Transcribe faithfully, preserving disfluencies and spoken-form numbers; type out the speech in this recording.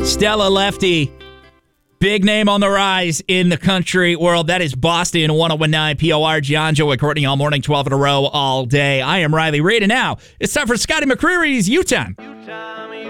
Stella Lefty, big name on the rise in the country world. That is Boston one oh one nine P O R. John, Joe, and Courtney all morning, twelve in a row, all day. I am Riley Reid, and now it's time for Scotty McCreery's U-Time.